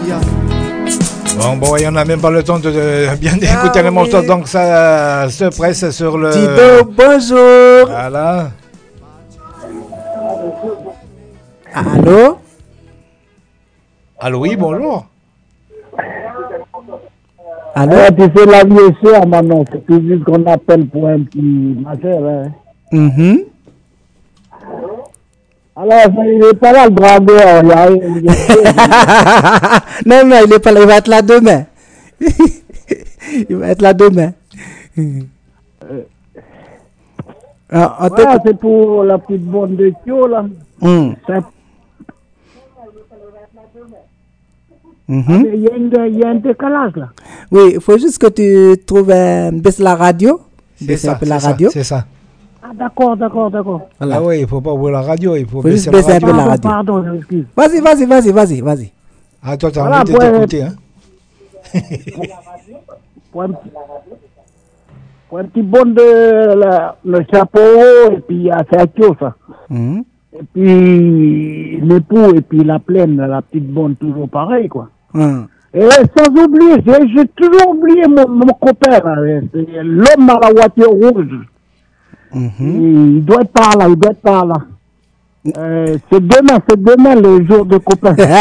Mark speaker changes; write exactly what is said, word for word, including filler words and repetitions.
Speaker 1: Bon, bon, il n'y en a même pas le temps de, de bien écouter ah, les oui. morceaux, donc ça se presse sur le...
Speaker 2: Dido, bonjour.
Speaker 1: Voilà.
Speaker 2: Allô?
Speaker 1: Allô, oui, bonjour.
Speaker 3: Allô? Ouais, tu fais la vieille soeur, maintenant. C'est tout juste qu'on appelle pour un petit machin, hein.
Speaker 2: Mm-hmm.
Speaker 3: Alors, il n'est pas là, le dragueur.
Speaker 2: Non, non, il n'est pas là. Il va être là demain. Il va être là demain.
Speaker 3: Euh, ah, ouais, c'est pour la petite bande de Thio, là.
Speaker 2: Mm.
Speaker 3: Mm-hmm. Ah, il, y a une, il y a un décalage, là.
Speaker 2: Oui, il faut juste que tu trouves un... baisse la radio.
Speaker 1: C'est ça, un peu la radio. C'est ça.
Speaker 3: Ah, d'accord, d'accord, d'accord.
Speaker 1: Voilà. Ah oui, il ne faut pas ouvrir la radio, il faut,
Speaker 2: faut
Speaker 1: baisser,
Speaker 2: baisser
Speaker 1: la
Speaker 2: un peu la radio.
Speaker 3: Pardon, pardon, excuse.
Speaker 2: Vas-y, vas-y, vas-y, vas-y, vas-y.
Speaker 1: Ah, toi, tu as
Speaker 3: voilà,
Speaker 1: envie de t'écouter, hein.
Speaker 3: Pour un petit, pour un petit bon de la, le chapeau, et puis à Sergio, ça.
Speaker 2: Mm-hmm.
Speaker 3: Et puis l'époux, et puis la plaine, la petite bonne, toujours pareil, quoi.
Speaker 2: Mm.
Speaker 3: Et sans oublier, j'ai, j'ai toujours oublié mon, mon copain, là, c'est l'homme à la voiture rouge.
Speaker 2: Mm-hmm.
Speaker 3: Il doit être par là, il doit être par là. Euh, c'est demain, c'est demain le jour de copain.